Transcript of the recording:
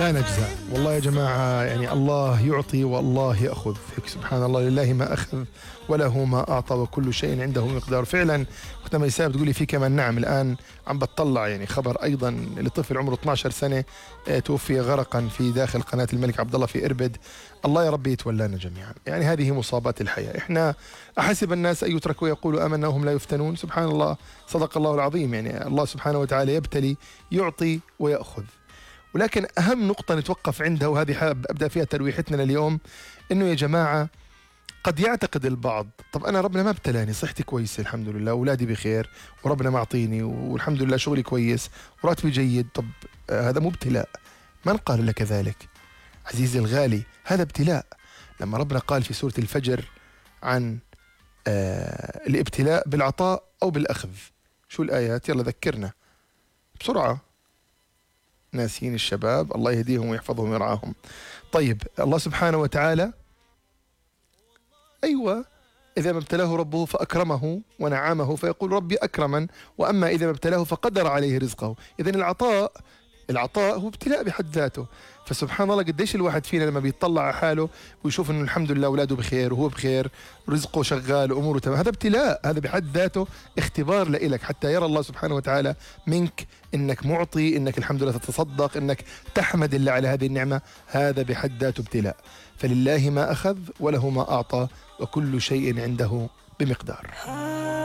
لا نجزع والله يا جماعة. يعني الله يعطي والله يأخذ، هيك سبحان الله، لله ما أخذ وله ما أعطى وكل شيء عنده مقدار. فعلا أختنا ميساء بتقولي في كمان. نعم، الآن عم بتطلع يعني خبر أيضا لطفل عمره 12 سنة توفي غرقا في داخل قناة الملك عبد الله في إربد. الله يا رب يتولانا جميعا. يعني هذه مصابات الحياة. إحنا أحسب الناس أن يتركوا يقولوا آمنا وهم لا يفتنون. سبحان الله، صدق الله العظيم. يعني الله سبحانه وتعالى يبتلي، يعطي ويأخذ. ولكن أهم نقطة نتوقف عندها، وهذه حاب أبدأ فيها ترويحتنا اليوم، إنه يا جماعة قد يعتقد البعض طب أنا ربنا ما ابتلاني، صحتي كويسة الحمد لله، أولادي بخير، وربنا معطيني، والحمد لله شغلي كويس، وراتبي جيد. طب هذا مو ابتلاء؟ من قال لك ذلك عزيزي الغالي؟ هذا ابتلاء. لما ربنا قال في سورة الفجر عن الابتلاء بالعطاء أو بالأخذ، شو الآيات؟ يلا ذكرنا بسرعة، ناسين الشباب، الله يهديهم ويحفظهم ويرعاهم. طيب الله سبحانه وتعالى، أيوة، إذا ما ابتلاه ربه فأكرمه ونعمه فيقول ربي أكرمن، وأما إذا ما ابتلاه فقدر عليه رزقه. إذن العطاء هو ابتلاء بحد ذاته. فسبحان الله قديش الواحد فينا لما بيطلع على حاله ويشوف انه الحمد لله اولاده بخير وهو بخير، رزقه شغال واموره تمام، هذا ابتلاء، هذا بحد ذاته اختبار لإلك، حتى يرى الله سبحانه وتعالى منك انك معطي، انك الحمد لله تتصدق، انك تحمد الله على هذه النعمة. هذا بحد ذاته ابتلاء. فلله ما أخذ وله ما أعطى وكل شيء عنده بمقدار.